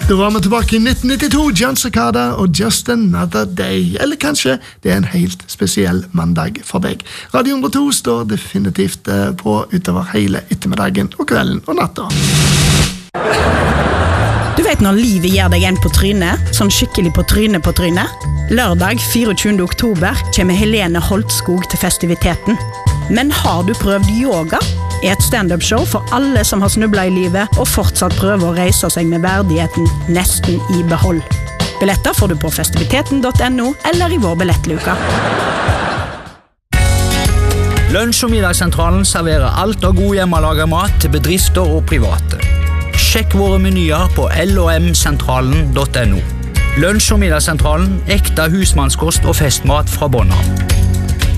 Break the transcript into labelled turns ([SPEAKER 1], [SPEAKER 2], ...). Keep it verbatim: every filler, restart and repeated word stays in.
[SPEAKER 1] Da var vi tilbake i nitten nittito, John Cicada og Just Another Day. Eller kanskje det er en helt spesiell mandag for deg. Radio hundre og to står definitivt på utover hele ettermiddagen og kvelden og natta.
[SPEAKER 2] Du vet når livet gir deg en på trynet, sånn skikkelig på trynet på trynet? Lørdag tjuefire oktober kommer Helene Holtskog til festiviteten. Men har du prøvd yoga? Er et stand-up-show for alle som har snublet i livet og fortsatt prøver å reise seg med verdigheten nesten i behold. Billetter får du på festiviteten punktum no eller i vår billettluka.
[SPEAKER 3] Lunsj- og middagssentralen serverer alt av god hjemmelaget mat til bedrifter og private. Sjekk våre menyer på l o m sentralen punktum no. Lunsj- og middagssentralen, ekte husmannskost og festmat fra Bonn av.